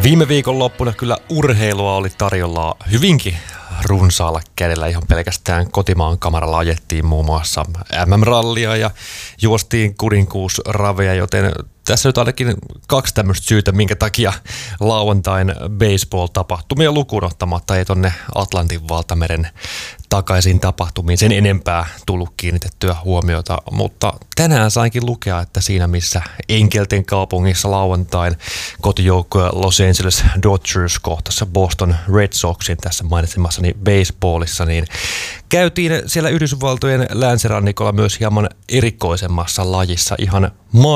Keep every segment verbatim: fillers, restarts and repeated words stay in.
Viime viikonloppuna kyllä urheilua oli tarjolla hyvinkin runsaalla kädellä. Ihan pelkästään kotimaan kamaralla ajettiin muun muassa M M-rallia ja juostiin kuninkuusraveja, joten tässä nyt ainakin kaksi tämmöistä syytä, minkä takia lauantain baseball-tapahtumia lukuun ottamatta ei tonne Atlantin valtameren takaisin tapahtumiin sen enempää tullut kiinnitettyä huomiota, mutta tänään sainkin lukea, että siinä missä Enkelten kaupungissa lauantain kotijoukkoja Los Angeles Dodgers kohtassa Boston Red Soxin tässä mainitsemassani baseballissa, niin käytiin siellä Yhdysvaltojen länsirannikolla myös hieman erikoisemmassa lajissa ihan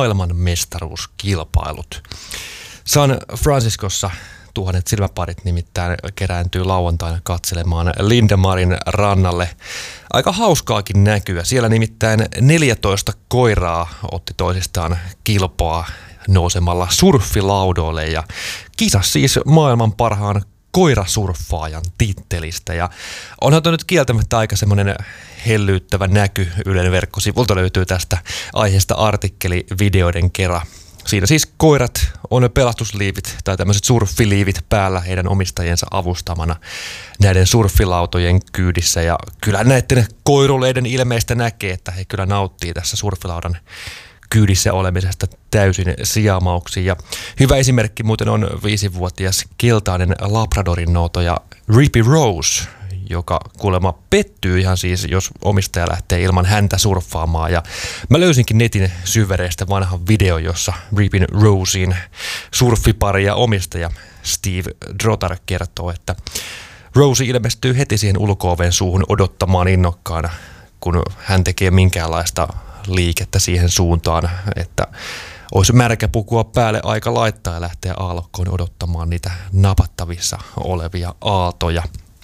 maailmanmestaruuskilpailut. San Franciscossa tuhannet silmäparit nimittäin kerääntyy lauantaina katselemaan Lindemarin rannalle. Aika hauskaakin näkyä. Siellä nimittäin neljätoista koiraa otti toisistaan kilpaa nousemalla surffilaudoille ja kisas siis maailman parhaan koirasurffaajan tittelistä. Ja onhan tuo nyt kieltämättä aika semmoinen hellyyttävä näky. Ylen verkkosivulta löytyy tästä aiheesta artikkeli videoiden kerran. Siinä siis koirat on pelastusliivit tai tämmöiset surffiliivit päällä heidän omistajiensa avustamana näiden surffilautojen kyydissä. Ja kyllä näiden koiruleiden ilmeistä näkee, että he kyllä nauttii tässä surffilaudan kyydissä olemisesta täysin sijamauksiin. Ja hyvä esimerkki muuten on viisivuotias keltainen Labradorin noutaja Rippy Rose, joka kuulemma pettyy ihan siis, jos omistaja lähtee ilman häntä surffaamaan. Ja mä löysinkin netin syvereistä vanhan video, jossa Rippyn Rosein surffipari ja omistaja Steve Drotar kertoo, että Rosie ilmestyy heti siihen ulko-oven suuhun odottamaan innokkaana, kun hän tekee minkäänlaista liikettä siihen suuntaan, että olisi märkä pukua päälle aika laittaa ja lähteä aallokkoon odottamaan niitä napattavissa olevia aaltoja.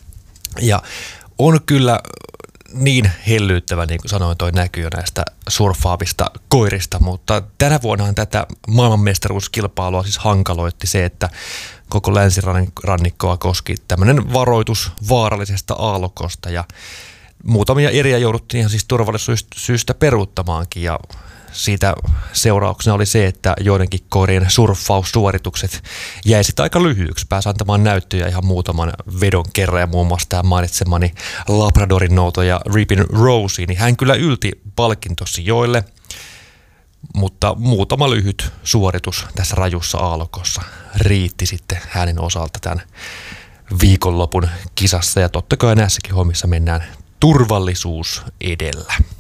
Ja on kyllä niin hellyyttävä, niin kuin sanoin, toi näkyy jo näistä surffaavista koirista, mutta tänä vuonnahan tätä maailmanmestaruuskilpailua siis hankaloitti se, että koko länsirannikkoa koski tämmöinen varoitus vaarallisesta aallokosta ja muutamia eriä jouduttiin ihan siis turvallisuussyistä peruuttamaankin ja siitä seurauksena oli se, että joidenkin koirien surffaussuoritukset jäi sitten aika lyhyiksi. Pääsi antamaan näyttöjä ihan muutaman vedon kerran ja muun muassa tämä mainitsemani Labradorin noutaja Rippy Rose, niin hän kyllä ylti palkintosijoille, mutta muutama lyhyt suoritus tässä rajussa aallokossa riitti sitten hänen osalta tämän viikonlopun kisassa ja totta kai näissäkin hommissa mennään turvallisuus edellä.